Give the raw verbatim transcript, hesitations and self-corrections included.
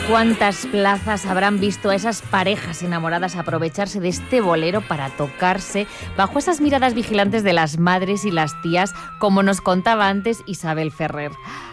¿Cuántas plazas habrán visto a esas parejas enamoradas aprovecharse de este bolero para tocarse bajo esas miradas vigilantes de las madres y las tías, como nos contaba antes Isabel Ferrer?